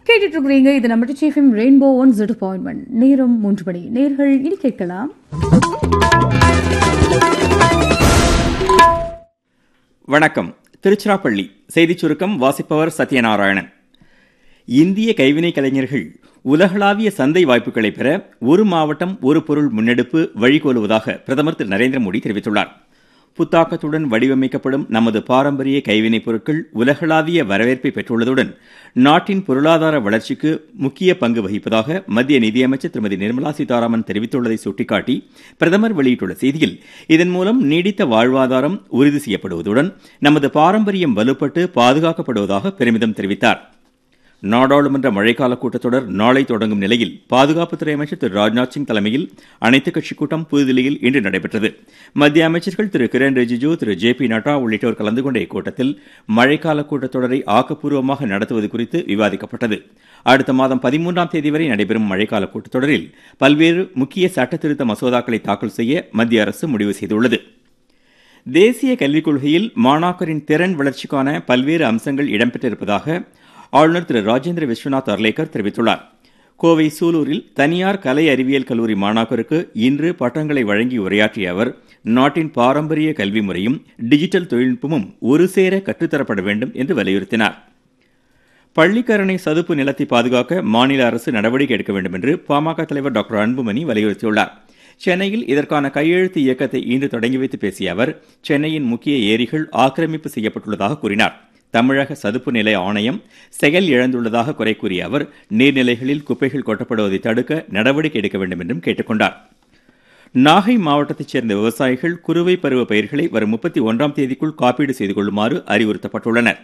கேட்டுட்டு இருக்கிறீங்க. இது நம்ம டிச்சிஎஃப்எம் ரெயின்போ 102.1. நேரம் 3 மணி. நேர்கள் இனி கேட்கலாம். வணக்கம். திருச்சிராப்பள்ளி செய்திச் சுருக்கம் வாசிப்பவர் சத்யநாராயணன். இந்திய கைவினை கலைஞர்கள் உலகளாவிய சந்தை வாய்ப்புகளை பெற ஒரு மாவட்டம் ஒரு பொருள் முன்னெடுப்பு வழிகோலுவதாக பிரதமர் திரு நரேந்திர மோடி தெரிவித்துள்ளார். புத்தாக்கத்துடன் வடிவமைக்கப்படும் நமது பாரம்பரிய கைவினைப் பொருட்கள் உலகளாவிய வரவேற்பை பெற்றுள்ளதுடன் நாட்டின் பொருளாதார வளர்ச்சிக்கு முக்கிய பங்கு வகிப்பதாக மத்திய நிதியமைச்சர் திருமதி நிர்மலா சீதாராமன் தெரிவித்துள்ளதை சுட்டிக்காட்டி பிரதமர் வெளியிட்டுள்ள செய்தியில், இதன் மூலம் நீடித்த வாழ்வாதாரம் உறுதி செய்யப்படுவதுடன் நமது பாரம்பரியம் வலுப்பட்டு பாதுகாக்கப்படுவதாக பெருமிதம் தெரிவித்தார். நாடாளுமன்ற மழைக்கால கூட்டத்தொடர் நாளை தொடங்கும் நிலையில் பாதுகாப்புத்துறை அமைச்சர் திரு ராஜ்நாத் சிங் தலைமையில் அனைத்துக் கட்சிக் கூட்டம் புதுதில்லியில் இன்று நடைபெற்றது. மத்திய அமைச்சர்கள் திரு கிரண் ரிஜிஜு, திரு ஜே.பி. நட்டா உள்ளிட்டோர் கலந்து கொண்ட இக்கூட்டத்தில் மழைக்கால கூட்டத்தொடரை ஆக்கப்பூர்வமாக நடத்துவது குறித்து விவாதிக்கப்பட்டது. அடுத்த மாதம் 13ஆம் தேதி வரை நடைபெறும் மழைக்கால கூட்டத்தொடரில் பல்வேறு முக்கிய சட்டத்திருத்த மசோதாக்களை தாக்கல் செய்ய மத்திய அரசு முடிவு செய்துள்ளது. தேசிய கல்விக் கொள்கையில் மாணாக்கரின் திறன் வளர்ச்சிக்கான பல்வேறு அம்சங்கள் இடம்பெற்றிருப்பதாக ஆளுநர் திரு ராஜேந்திர விஸ்வநாத் அர்லேக்கர் தெரிவித்துள்ளார். கோவை சூலூரில் தனியார் கலை அறிவியல் கல்லூரி மாணாக்கருக்கு இன்று பட்டங்களை வழங்கி உரையாற்றிய அவர், நாட்டின் பாரம்பரிய கல்வி முறையும் டிஜிட்டல் தொழில்நுட்பமும் ஒரு சேர கற்றுத்தரப்பட வேண்டும் என்று வலியுறுத்தினார். பள்ளிக்கரணை சதுப்பு நிலத்தை பாதுகாக்க மாநில அரசு நடவடிக்கை எடுக்க வேண்டும் என்று பாமக தலைவர் டாக்டர் அன்புமணி வலியுறுத்தியுள்ளார். சென்னையில் இதற்கான கையெழுத்து இயக்கத்தை இன்று தொடங்கி வைத்து பேசிய அவர், சென்னையின் முக்கிய ஏரிகள் ஆக்கிரமிப்பு செய்யப்பட்டுள்ளதாக கூறினார். தமிழக சதுப்பு நில ஆணையம் செயல் இழந்துள்ளதாக குறை கூறிய அவர், நீர்நிலைகளில் குப்பைகள் கொட்டப்படுவதை தடுக்க நடவடிக்கை எடுக்க வேண்டும் என்றும் கேட்டுக் கொண்டார். நாகை மாவட்டத்தைச் சேர்ந்த விவசாயிகள் குறுவை பருவ பயிர்களை வரும் 31ஆம் தேதிக்குள் காப்பீடு செய்து கொள்ளுமாறு அறிவுறுத்தப்பட்டுள்ளனர்.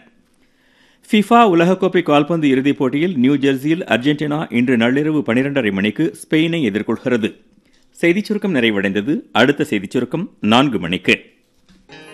ஃபிஃபா உலகக்கோப்பை கால்பந்து இறுதிப் போட்டியில் நியூஜெர்சியில் அர்ஜென்டினா இன்று நள்ளிரவு 12:30 மணிக்கு ஸ்பெயினை எதிர்கொள்கிறது. செய்திச் சுருக்கம் நிறைவடைந்தது. அடுத்த செய்திச் சுருக்கம் 4 மணிக்கு.